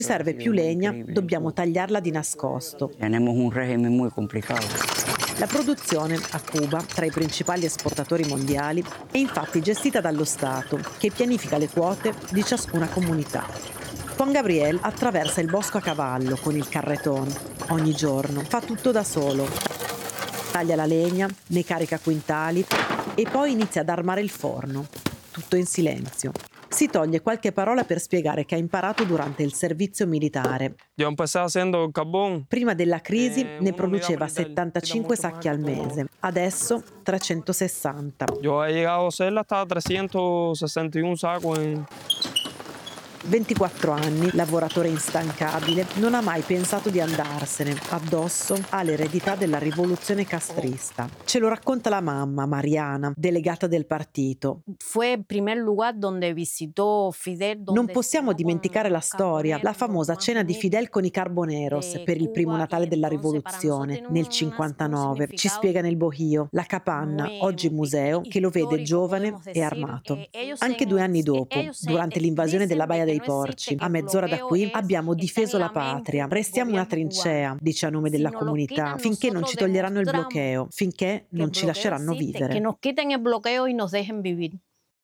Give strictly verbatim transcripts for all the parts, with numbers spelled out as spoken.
Ci serve più legna, dobbiamo tagliarla di nascosto. Tenemos un régimen muy complicado. La produzione a Cuba, tra i principali esportatori mondiali, è infatti gestita dallo Stato, che pianifica le quote di ciascuna comunità. Juan Gabriel attraversa il bosco a cavallo con il carretón. Ogni giorno fa tutto da solo. Taglia la legna, ne carica quintali e poi inizia ad armare il forno. Tutto in silenzio. Si toglie qualche parola per spiegare che ha imparato durante il servizio militare. Yo empecé haciendo carbón. Prima della crisi Eh, ne uno produceva mirava il- settantacinque il- sacchi al mese, adesso trecentosessanta. Yo he llegado a hacer hasta trecentosessantuno sacos en... ventiquattro anni, lavoratore instancabile, non ha mai pensato di andarsene. Addosso ha l'eredità della rivoluzione castrista. Ce lo racconta la mamma, Mariana, delegata del partito. Fue el primer lugar donde visitó Fidel. donde Non possiamo cenó con dimenticare la los storia, la carboneros, famosa los cena di más Fidel con i humildes Carboneros de per il primo Cuba, Natale y della entonces para nosotros rivoluzione tiene nel un- un cinquantanove. Ci significado spiega nel Bohio, la capanna, muy, oggi muy museo, che lo vede histórico, giovane podemos e decir. armato. Eh, ellos Anche en- due anni eh, dopo, ellos, eh, durante l'invasione della dicen Baia de dei que no existe, Porci, che a il mezz'ora da bloqueo qui, es- abbiamo está difeso en la la mente patria. del Restiamo una gobierno trincea, cubano. dice a nome Si della nos lo comunità, quitan, finché non ci nosotros toglieranno il demostramos bloqueo, finché que el non ci bloqueo lasceranno existe, vivere. que nos quiten el bloqueo y nos dejen vivir.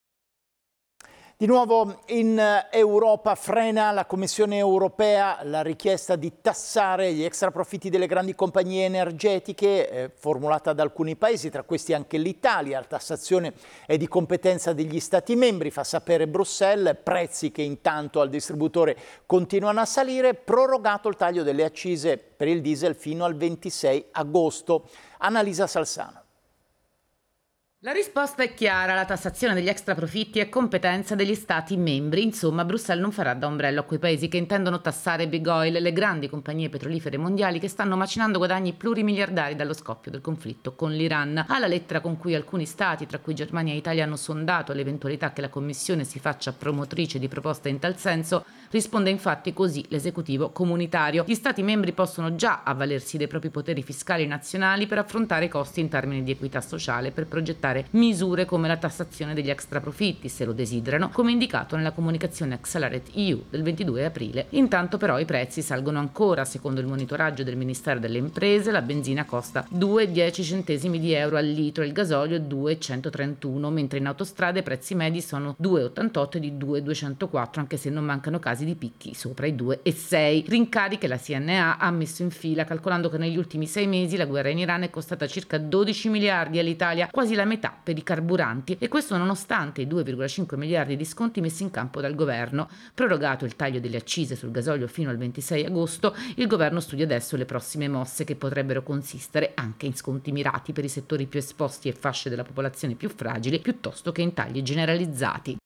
Di nuovo in Europa frena la Commissione europea la richiesta di tassare gli extraprofitti delle grandi compagnie energetiche eh, formulata da alcuni paesi, tra questi anche l'Italia. La tassazione è di competenza degli Stati membri, fa sapere Bruxelles, prezzi che intanto al distributore continuano a salire, prorogato il taglio delle accise per il diesel fino al ventisei agosto. Annalisa Salzano. La risposta è chiara, la tassazione degli extraprofitti è competenza degli Stati membri, insomma Bruxelles non farà da ombrello a quei paesi che intendono tassare big oil, le grandi compagnie petrolifere mondiali che stanno macinando guadagni plurimiliardari dallo scoppio del conflitto con l'Iran. Alla lettera con cui alcuni Stati, tra cui Germania e Italia, hanno sondato l'eventualità che la Commissione si faccia promotrice di proposte in tal senso, risponde infatti così l'esecutivo comunitario. Gli Stati membri possono già avvalersi dei propri poteri fiscali nazionali per affrontare i costi in termini di equità sociale, per progettare misure come la tassazione degli extraprofitti, se lo desiderano, come indicato nella comunicazione Accelerate E U del ventidue aprile. Intanto però i prezzi salgono ancora. Secondo il monitoraggio del Ministero delle Imprese, la benzina costa due virgola dieci centesimi di euro al litro e il gasolio due virgola centotrentuno, mentre in autostrade i prezzi medi sono due virgola ottantotto e di due virgola duecentoquattro, anche se non mancano casi di picchi sopra i due virgola sei. Rincari che la C N A ha messo in fila, calcolando che negli ultimi sei mesi la guerra in Iran è costata circa dodici miliardi all'Italia, quasi la metà per i carburanti, e questo nonostante i due virgola cinque miliardi di sconti messi in campo dal governo. Prorogato il taglio delle accise sul gasolio fino al ventisei agosto, il governo studia adesso le prossime mosse che potrebbero consistere anche in sconti mirati per i settori più esposti e fasce della popolazione più fragili, piuttosto che in tagli generalizzati.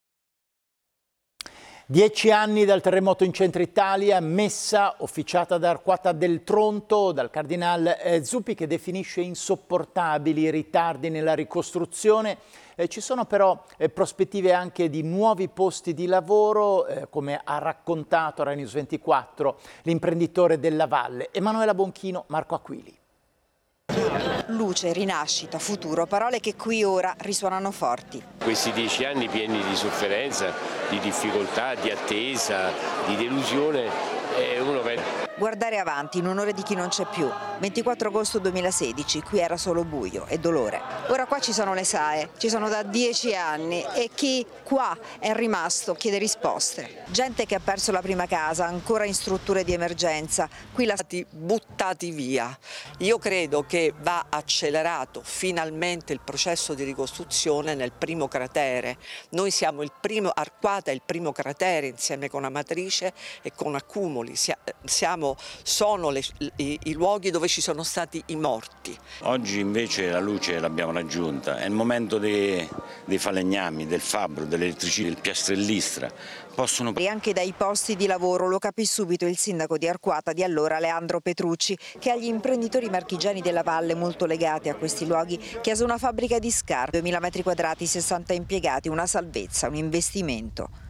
Dieci anni dal terremoto in centro Italia, messa officiata da Arquata del Tronto, dal cardinal eh, Zuppi, che definisce insopportabili i ritardi nella ricostruzione. Eh, ci sono però eh, prospettive anche di nuovi posti di lavoro, eh, come ha raccontato a Rai News ventiquattro l'imprenditore della Valle. Emanuela Bonchino, Marco Aquili. Luce, rinascita, futuro, parole che qui ora risuonano forti. Questi dieci anni pieni di sofferenza, di difficoltà, di attesa, di delusione, e uno vede. Guardare avanti in onore di chi non c'è più. ventiquattro agosto duemilasedici, qui era solo buio e dolore. Ora qua ci sono le S A E, ci sono da dieci anni e chi qua è rimasto chiede risposte. Gente che ha perso la prima casa, ancora in strutture di emergenza. Qui la... stati buttati via. Io credo che va accelerato finalmente il processo di ricostruzione nel primo cratere. Noi siamo il primo, Arquata è il primo cratere insieme con Amatrice e con Accumuli. Siamo sono le, i, i luoghi dove ci sono stati i morti. Oggi invece la luce l'abbiamo raggiunta, è il momento dei, dei falegnami, del fabbro, dell'elettricista, del piastrellistra. Possono... E anche dai posti di lavoro, lo capì subito il sindaco di Arquata di allora, Leandro Petrucci, che agli imprenditori marchigiani della Valle molto legati a questi luoghi chiese una fabbrica di scarpe, duemila metri quadrati, sessanta impiegati, una salvezza, un investimento.